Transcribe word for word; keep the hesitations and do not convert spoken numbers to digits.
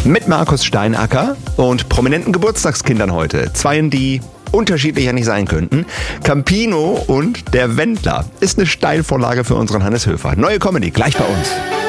Mit Markus Steinacker und prominenten Geburtstagskindern heute. Zweien, die unterschiedlicher nicht sein könnten. Campino und der Wendler ist eine Steilvorlage für unseren Hannes Höfer. Neue Comedy, gleich bei uns.